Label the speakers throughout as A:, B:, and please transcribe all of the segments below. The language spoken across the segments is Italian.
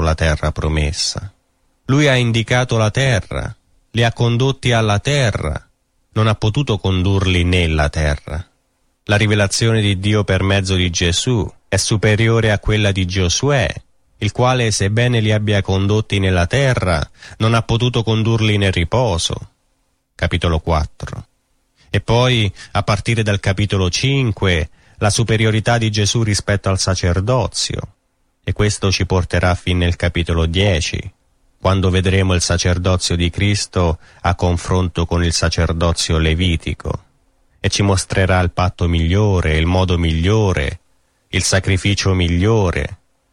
A: la terra promessa. Lui ha indicato la terra, li ha condotti alla terra, non ha potuto condurli nella terra. La rivelazione di Dio per mezzo di Gesù è superiore a quella di Giosuè, il quale, sebbene li abbia condotti nella terra, non ha potuto condurli nel riposo. Capitolo 4. E poi, a partire dal capitolo 5, la superiorità di Gesù rispetto al sacerdozio. E questo ci porterà fin nel capitolo 10, quando vedremo il sacerdozio di Cristo a confronto con il sacerdozio levitico, e ci mostrerà il patto migliore, il modo migliore, il sacrificio migliore,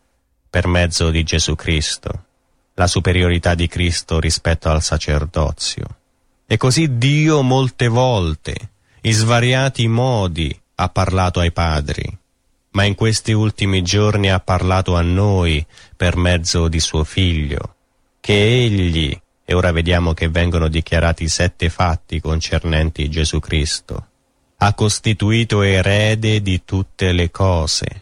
A: per mezzo di Gesù Cristo, la superiorità di Cristo rispetto al sacerdozio. E così Dio molte volte, in svariati modi, ha parlato ai padri, ma in questi ultimi giorni ha parlato a noi per mezzo di suo Figlio, che egli, e ora vediamo che vengono dichiarati 7 fatti concernenti Gesù Cristo, ha costituito erede di tutte le cose.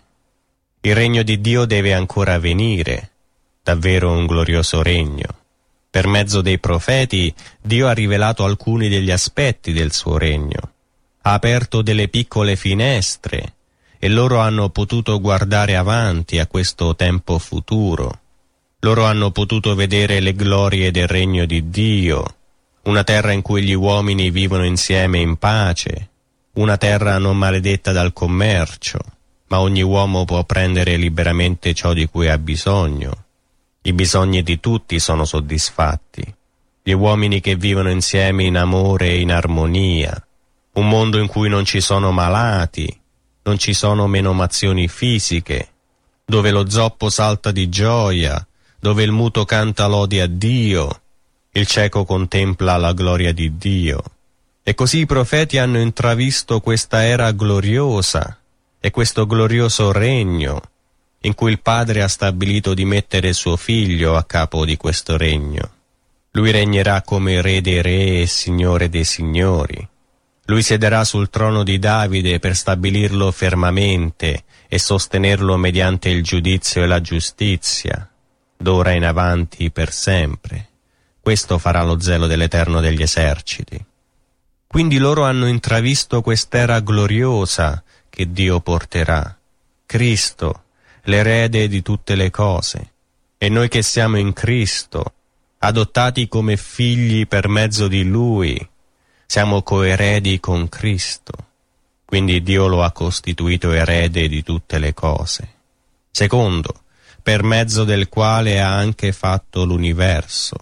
A: Il regno di Dio deve ancora venire, davvero un glorioso regno. Per mezzo dei profeti Dio ha rivelato alcuni degli aspetti del suo regno, ha aperto delle piccole finestre e loro hanno potuto guardare avanti a questo tempo futuro. Loro hanno potuto vedere le glorie del regno di Dio, una terra in cui gli uomini vivono insieme in pace, una terra non maledetta dal commercio, ma ogni uomo può prendere liberamente ciò di cui ha bisogno. I bisogni di tutti sono soddisfatti. Gli uomini che vivono insieme in amore e in armonia. Un mondo in cui non ci sono malati, non ci sono menomazioni fisiche, dove lo zoppo salta di gioia, dove il muto canta lodi a Dio, il cieco contempla la gloria di Dio. E così i profeti hanno intravisto questa era gloriosa e questo glorioso regno, in cui il Padre ha stabilito di mettere suo Figlio a capo di questo regno. Lui regnerà come Re dei Re e Signore dei Signori. Lui siederà sul trono di Davide per stabilirlo fermamente e sostenerlo mediante il giudizio e la giustizia, d'ora in avanti per sempre. Questo farà lo zelo dell'Eterno degli eserciti. Quindi loro hanno intravisto quest'era gloriosa che Dio porterà. Cristo, l'erede di tutte le cose. E noi che siamo in Cristo, adottati come figli per mezzo di Lui, siamo coeredi con Cristo. Quindi Dio lo ha costituito erede di tutte le cose. Secondo, per mezzo del quale ha anche fatto l'universo.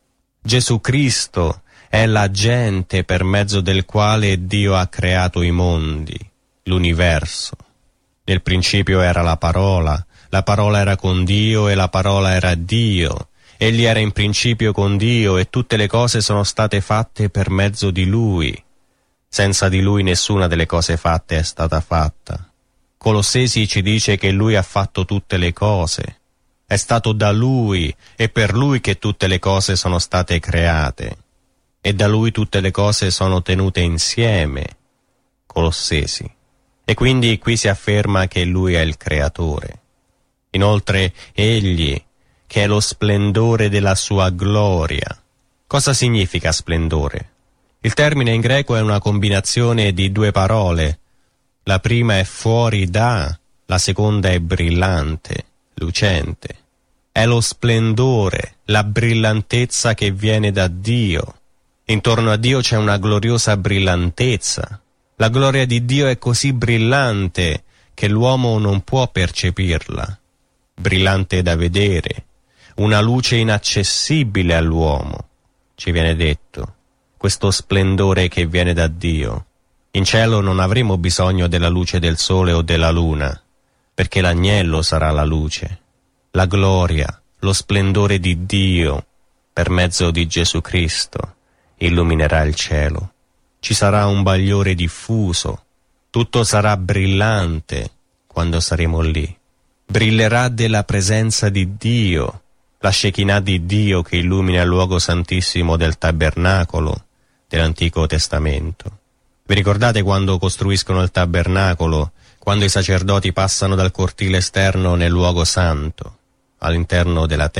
A: Gesù Cristo è l'agente per mezzo del quale Dio ha creato i mondi, l'universo. Nel principio era la parola era con Dio e la parola era Dio. Egli era in principio con Dio e tutte le cose sono state fatte per mezzo di Lui. Senza di Lui nessuna delle cose fatte è stata fatta. Colossesi ci dice che Lui ha fatto tutte le cose. È stato da Lui e per Lui che tutte le cose sono state create. E da Lui tutte le cose sono tenute insieme. Colossesi. E quindi qui si afferma che Lui è il Creatore. Inoltre, Egli, che è lo splendore della sua gloria. Cosa significa splendore? Il termine in greco è una combinazione di 2 parole. La prima è fuori da, la seconda è brillante, lucente. È lo splendore, la brillantezza che viene da Dio. Intorno a Dio c'è una gloriosa brillantezza. La gloria di Dio è così brillante che l'uomo non può percepirla. Brillante da vedere, una luce inaccessibile all'uomo, ci viene detto, questo splendore che viene da Dio. In cielo non avremo bisogno della luce del sole o della luna, perché l'agnello sarà la luce. La gloria, lo splendore di Dio, per mezzo di Gesù Cristo, illuminerà il cielo. Ci sarà un bagliore diffuso, tutto sarà brillante quando saremo lì. Brillerà della presenza di Dio, la Shekinah di Dio che illumina il luogo santissimo del tabernacolo dell'Antico Testamento. Vi ricordate quando costruiscono il tabernacolo, quando i sacerdoti passano dal cortile esterno nel luogo santo, all'interno della